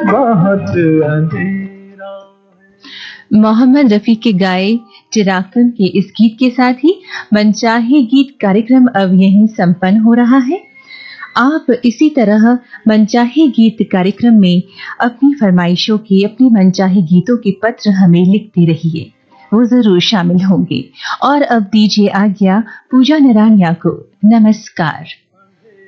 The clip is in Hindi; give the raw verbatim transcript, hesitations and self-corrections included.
बहुत अंधेरा है। मोहम्मद रफी के गाए चिराग फिल्म के इस गीत के साथ ही मनचाहे गीत कार्यक्रम अब यहीं संपन्न हो रहा है। आप इसी तरह मनचाहे गीत कार्यक्रम में अपनी फरमाइशों के, अपने मनचाहे गीतों के पत्र हमें लिखते रहिए, वो जरूर शामिल होंगे। और अब दीजिए आज्ञा पूजा निरानिया को। नमस्कार।